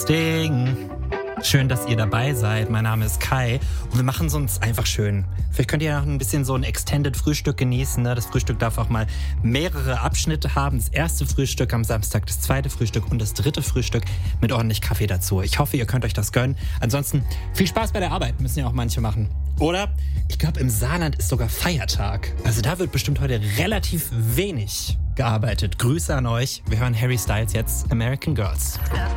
Ding. Schön, dass ihr dabei seid. Mein Name ist Kai und wir machen es uns einfach schön. Vielleicht könnt ihr noch ein bisschen so ein Extended Frühstück genießen. Ne? Das Frühstück darf auch mal mehrere Abschnitte haben. Das erste Frühstück am Samstag, das zweite Frühstück und das dritte Frühstück mit ordentlich Kaffee dazu. Ich hoffe, ihr könnt euch das gönnen. Ansonsten viel Spaß bei der Arbeit, müssen ja auch manche machen. Oder, ich glaube, im Saarland ist sogar Feiertag. Also da wird bestimmt heute relativ wenig gearbeitet. Grüße an euch. Wir hören Harry Styles jetzt, American Girls.